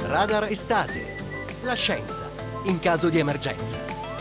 Radar Estate. La scienza in caso di emergenza.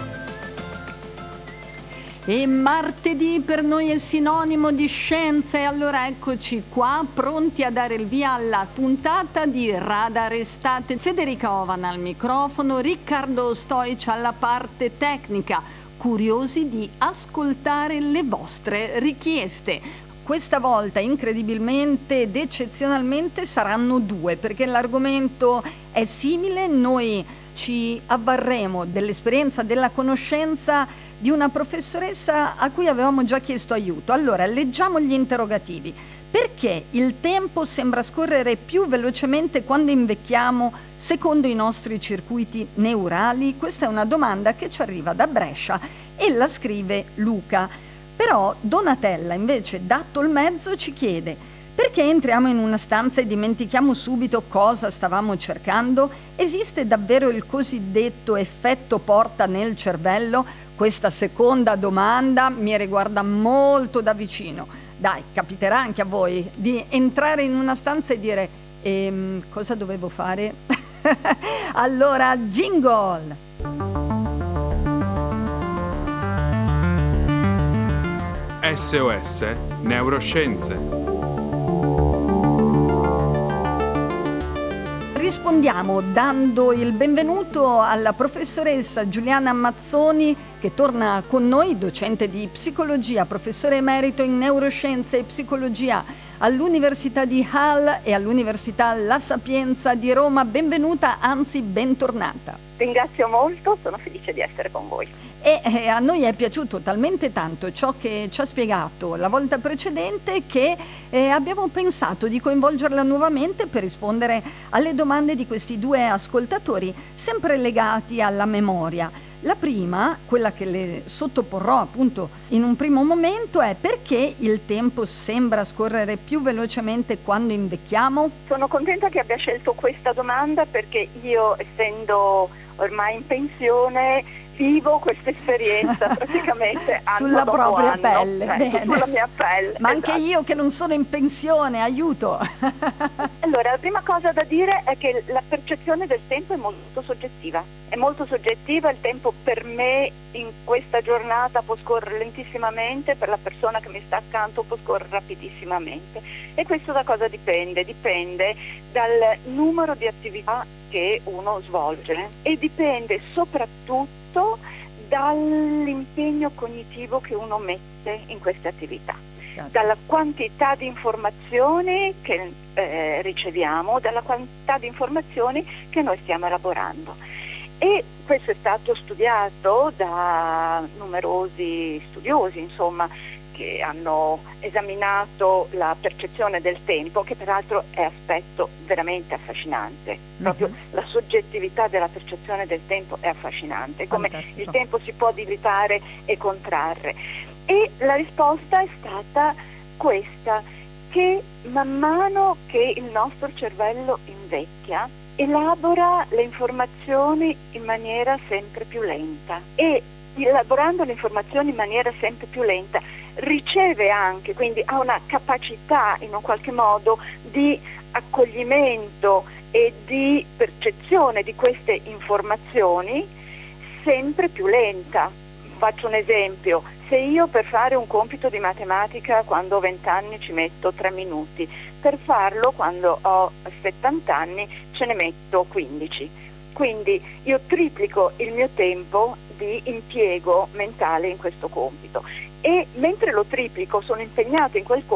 E martedì per noi è sinonimo di scienza e allora eccoci qua pronti a dare il via alla puntata di Radar Estate. Federica Ovan al microfono, Riccardo Stoic alla parte tecnica, curiosi di ascoltare le vostre richieste. Questa volta incredibilmente ed eccezionalmente saranno due perché l'argomento è simile. Noi ci avvarremo dell'esperienza, della conoscenza di una professoressa a cui avevamo già chiesto aiuto. Allora, leggiamo gli interrogativi. Perché il tempo sembra scorrere più velocemente quando invecchiamo secondo i nostri circuiti neurali? Questa è una domanda che ci arriva da Brescia e la scrive Luca. Però Donatella, invece, da Tolmezzo, ci chiede: perché entriamo in una stanza e dimentichiamo subito cosa stavamo cercando? Esiste davvero il cosiddetto effetto porta nel cervello? Questa seconda domanda mi riguarda molto da vicino. Dai, capiterà anche a voi di entrare in una stanza e dire cosa dovevo fare? Allora, jingle! SOS Neuroscienze. Rispondiamo dando il benvenuto alla professoressa Giuliana Mazzoni che torna con noi, docente di psicologia, professore emerito in neuroscienze e psicologia all'Università di Hull e all'Università La Sapienza di Roma. Benvenuta, anzi bentornata. Ringrazio molto, sono felice di essere con voi. E a noi è piaciuto talmente tanto ciò che ci ha spiegato la volta precedente che abbiamo pensato di coinvolgerla nuovamente per rispondere alle domande di questi due ascoltatori, sempre legati alla memoria. La prima, quella che le sottoporrò appunto in un primo momento, è: perché il tempo sembra scorrere più velocemente quando invecchiamo? Sono contenta che abbia scelto questa domanda perché io, essendo ormai in pensione, vivo questa esperienza praticamente anno sulla dopo propria anno. pelle, Sulla mia pelle. Ma esatto. anche io che non sono in pensione, aiuto! Allora, la prima cosa da dire è che la percezione del tempo è molto soggettiva. È molto soggettiva, il tempo per me in questa giornata può scorrere lentissimamente, per la persona che mi sta accanto può scorrere rapidissimamente. E questo da cosa dipende? Dipende dal numero di attività che uno svolge e dipende soprattutto dall'impegno cognitivo che uno mette in queste attività, dalla quantità di informazioni che riceviamo, dalla quantità di informazioni che noi stiamo elaborando. E questo è stato studiato da numerosi studiosi, insomma, che hanno esaminato la percezione del tempo, che peraltro è aspetto veramente affascinante. Proprio la soggettività della percezione del tempo è affascinante, come il tempo si può dilatare e contrarre. E la risposta è stata questa, che man mano che il nostro cervello invecchia, elabora le informazioni in maniera sempre più lenta e, elaborando le informazioni in maniera sempre più lenta, riceve anche, quindi ha una capacità in un qualche modo di accoglimento e di percezione di queste informazioni sempre più lenta. Faccio un esempio: se io per fare un compito di matematica quando ho 20 anni ci metto 3 minuti, per farlo quando ho 70 anni ce ne metto 15. Quindi io triplico il mio tempo di impiego mentale in questo compito e mentre lo triplico sono impegnato in quel compito